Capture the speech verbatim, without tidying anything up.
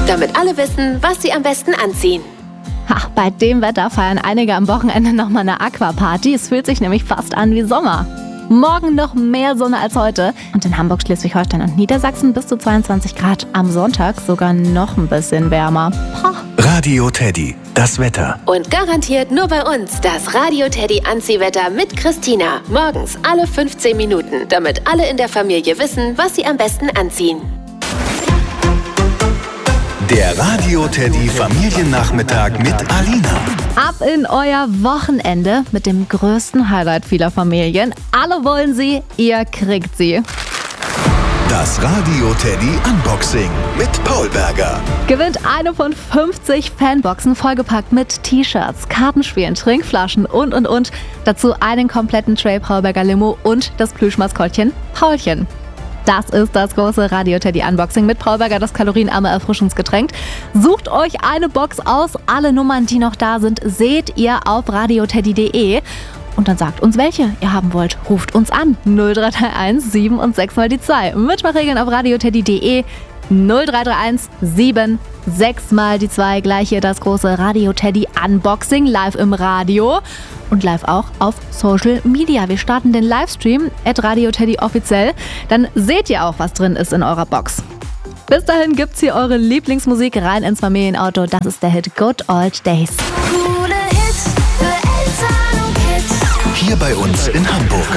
damit alle wissen, was sie am besten anziehen. Ha, bei dem Wetter feiern einige am Wochenende nochmal eine Aquaparty. Es fühlt sich nämlich fast an wie Sommer. Morgen noch mehr Sonne als heute. Und in Hamburg, Schleswig-Holstein und Niedersachsen bis zu zweiundzwanzig Grad. Am Sonntag sogar noch ein bisschen wärmer. Ha. Radio Teddy, das Wetter. Und garantiert nur bei uns das Radio Teddy Anziehwetter mit Christina. Morgens alle fünfzehn Minuten, damit alle in der Familie wissen, was sie am besten anziehen. Der Radio Teddy Familiennachmittag mit Alina. Ab in euer Wochenende mit dem größten Highlight vieler Familien. Alle wollen sie, ihr kriegt sie. Das Radio Teddy Unboxing mit Paul Berger. Gewinnt eine von fünfzig Fanboxen, vollgepackt mit T-Shirts, Kartenspielen, Trinkflaschen und und und. Dazu einen kompletten Tray Paul Berger Limo und das Plüschmaskottchen Paulchen. Das ist das große Radio Teddy Unboxing mit Paul Berger, das kalorienarme Erfrischungsgetränk. Sucht euch eine Box aus. Alle Nummern, die noch da sind, seht ihr auf radioteddy punkt de. Und dann sagt uns, welche ihr haben wollt. Ruft uns an. null drei drei eins sieben und sechs mal die zwei. Mitmachregeln auf radioteddy punkt de. null drei drei eins sieben sechs mal die zwei. Gleich hier das große Radio Teddy Unboxing live im Radio. Und live auch auf Social Media. Wir starten den Livestream at Radio Teddy offiziell. Dann seht ihr auch, was drin ist in eurer Box. Bis dahin gibt's hier eure Lieblingsmusik rein ins Familienauto. Das ist der Hit Good Old Days. Coole Hits für Eltern und Kids. Hier bei uns in Hamburg.